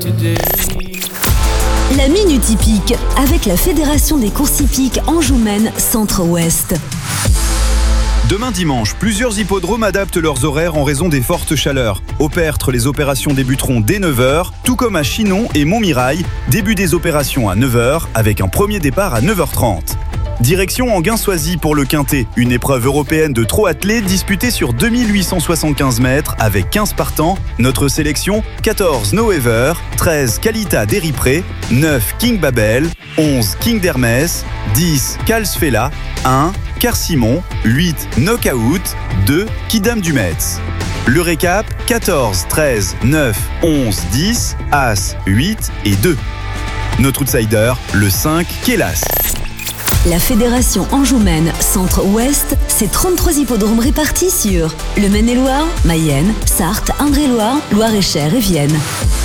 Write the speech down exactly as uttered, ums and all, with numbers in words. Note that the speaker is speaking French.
La Minute Hippique avec la Fédération des courses hippiques Anjou-Maine Centre-Ouest. Demain dimanche, plusieurs hippodromes adaptent leurs horaires en raison des fortes chaleurs. Au Pertre, les opérations débuteront dès neuf heures, tout comme à Chinon et Montmirail, début des opérations à neuf heures avec un premier départ à neuf heures trente. Direction Enghien-Soisy pour le Quintet, une épreuve européenne de trot attelé disputée sur deux mille huit cent soixante-quinze mètres avec quinze partants. Notre sélection, quatorze No Ever, treize Kalita Deripré, neuf King Babel, onze King d'Hermès, dix Kalsfella, un Car-Simon, huit Knockout, deux Kidam du Metz. Le récap, quatorze, treize, neuf, onze, dix, As, huit et deux. Notre outsider, le cinq Kélas. La Fédération Anjou-Maine Centre-Ouest, c'est trente-trois hippodromes répartis sur le Maine-et-Loire, Mayenne, Sarthe, Indre-et-Loire, Loire-et-Cher et Vienne.